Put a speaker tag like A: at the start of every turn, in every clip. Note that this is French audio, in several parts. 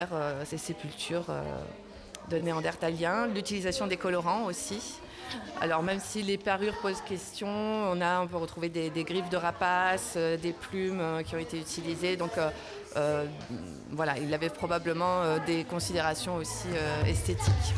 A: Ces sépultures de néandertaliens, l'utilisation des colorants aussi. Alors même si les parures posent question, on peut retrouver des griffes de rapaces, des plumes qui ont été utilisées. Donc voilà, il avait probablement des considérations aussi esthétiques.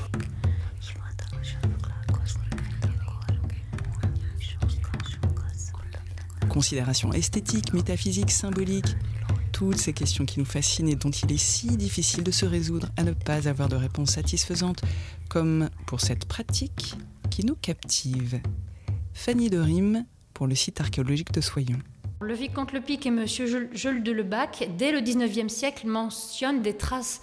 B: Considérations esthétiques, métaphysiques, symboliques, toutes ces questions qui nous fascinent et dont il est si difficile de se résoudre à ne pas avoir de réponse satisfaisante, comme pour cette pratique qui nous captive. Fanny de Rime pour le site archéologique de Soyons.
C: Le vicomte Lepic et M. Jules de Lebac, dès le XIXe siècle, mentionnent des traces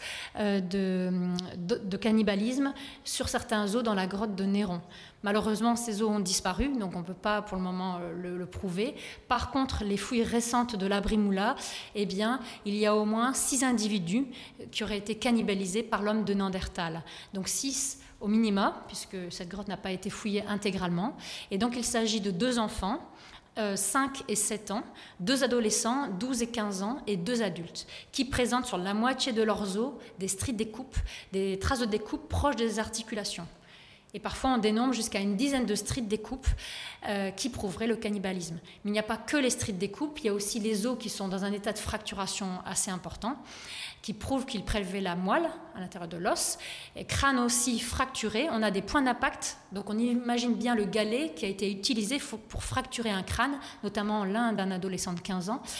C: de cannibalisme sur certains os dans la grotte de Néron. Malheureusement, ces os ont disparu, donc on ne peut pas pour le moment le prouver. Par contre, les fouilles récentes de l'abri Moula, eh bien, il y a au moins 6 individus qui auraient été cannibalisés par l'homme de Néandertal. Donc 6 au minima, puisque cette grotte n'a pas été fouillée intégralement. Et donc il s'agit de 2 enfants, 5 et 7 ans, 2 adolescents, 12 et 15 ans et 2 adultes, qui présentent sur la moitié de leurs os des stries de découpe, des traces de découpe proches des articulations. Et parfois, on dénombre jusqu'à une dizaine de stries de découpe qui prouveraient le cannibalisme. Mais il n'y a pas que les stries de découpe, il y a aussi les os qui sont dans un état de fracturation assez important, qui prouvent qu'ils prélevaient la moelle à l'intérieur de l'os. Et crâne aussi fracturé, on a des points d'impact. Donc on imagine bien le galet qui a été utilisé pour fracturer un crâne, notamment l'un d'un adolescent de 15 ans,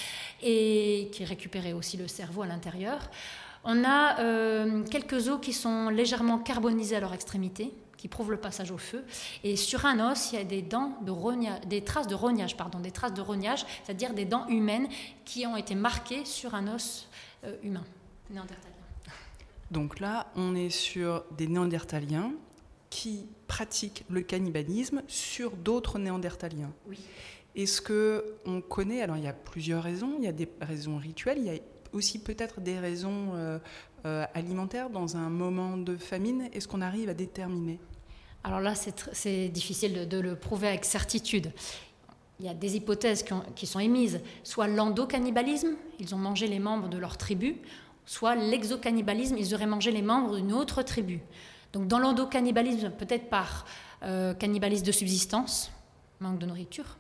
C: et qui récupérait aussi le cerveau à l'intérieur. On a quelques os qui sont légèrement carbonisés à leur extrémité, qui prouvent le passage au feu. Et sur un os, il y a des traces de rognage, c'est-à-dire des dents humaines qui ont été marquées sur un os humain, néandertalien.
B: Donc là, on est sur des néandertaliens qui pratiquent le cannibalisme sur d'autres néandertaliens.
C: Oui.
B: Est-ce qu'on connaît, alors il y a plusieurs raisons, il y a des raisons rituelles, il y a aussi peut-être des raisons alimentaires dans un moment de famine. Est-ce qu'on arrive à déterminer ?
C: Alors là, c'est difficile de le prouver avec certitude. Il y a des hypothèses qui sont émises, soit l'endocannibalisme, ils ont mangé les membres de leur tribu, soit l'exocannibalisme, ils auraient mangé les membres d'une autre tribu. Donc dans l'endocannibalisme, peut-être par cannibalisme de subsistance, manque de nourriture,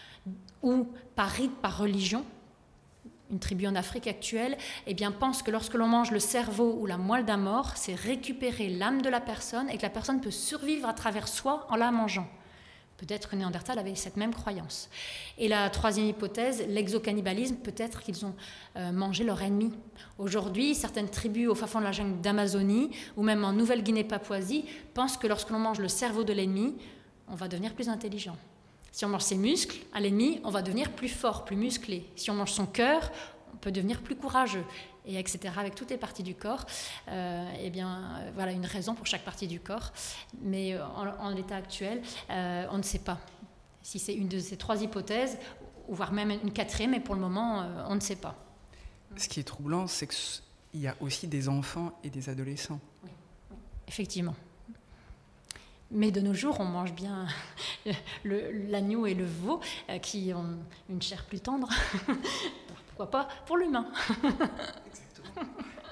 C: ou par rite, par religion. Une tribu en Afrique actuelle, eh bien, pense que lorsque l'on mange le cerveau ou la moelle d'un mort, c'est récupérer l'âme de la personne et que la personne peut survivre à travers soi en la mangeant. Peut-être que Néandertal avait cette même croyance. Et la troisième hypothèse, l'exocannibalisme, peut-être qu'ils ont mangé leur ennemi. Aujourd'hui, certaines tribus au fin fond de la jungle d'Amazonie ou même en Nouvelle-Guinée-Papouasie pensent que lorsque l'on mange le cerveau de l'ennemi, on va devenir plus intelligent. Si on mange ses muscles à l'ennemi, on va devenir plus fort, plus musclé. Si on mange son cœur, on peut devenir plus courageux, et etc. Avec toutes les parties du corps. Voilà une raison pour chaque partie du corps. Mais en l'état actuel, on ne sait pas si c'est une de ces 3 hypothèses, ou voire même une 4e, mais pour le moment, on ne sait pas.
B: Ce qui est troublant, c'est qu'il y a aussi des enfants et des adolescents.
C: Oui, effectivement. Mais de nos jours, on mange bien l'agneau et le veau qui ont une chair plus tendre. Pourquoi pas pour l'humain.
B: Exactement.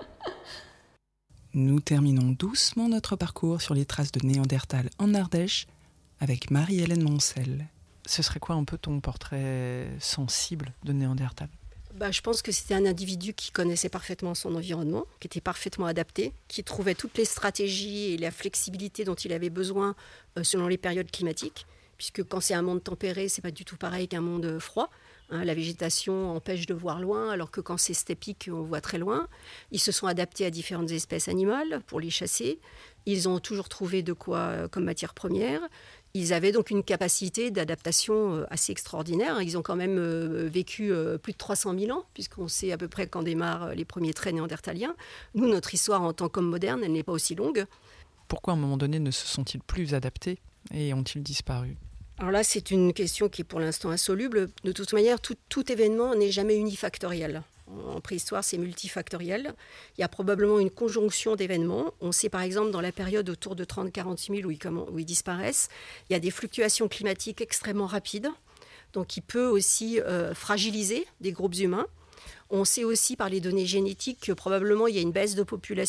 B: Nous terminons doucement notre parcours sur les traces de Néandertal en Ardèche avec Marie-Hélène Moncel. Ce serait quoi un peu ton portrait sensible de Néandertal ?
D: Je pense que c'était un individu qui connaissait parfaitement son environnement, qui était parfaitement adapté, qui trouvait toutes les stratégies et la flexibilité dont il avait besoin selon les périodes climatiques, puisque quand c'est un monde tempéré, c'est pas du tout pareil qu'un monde froid. La végétation empêche de voir loin, alors que quand c'est steppique, on voit très loin. Ils se sont adaptés à différentes espèces animales pour les chasser. Ils ont toujours trouvé de quoi comme matière première. Ils avaient donc une capacité d'adaptation assez extraordinaire. Ils ont quand même vécu plus de 300 000 ans, puisqu'on sait à peu près quand démarrent les premiers traits néandertaliens. Nous, notre histoire en tant qu'homme moderne, elle n'est pas aussi longue.
B: Pourquoi à un moment donné ne se sont-ils plus adaptés et ont-ils disparu ?
D: Alors là, c'est une question qui est pour l'instant insoluble. De toute manière, tout événement n'est jamais unifactoriel. En préhistoire, c'est multifactoriel. Il y a probablement une conjonction d'événements. On sait par exemple dans la période autour de 30-40 000 où ils disparaissent, il y a des fluctuations climatiques extrêmement rapides, donc qui peut aussi fragiliser des groupes humains. On sait aussi par les données génétiques que probablement il y a une baisse de population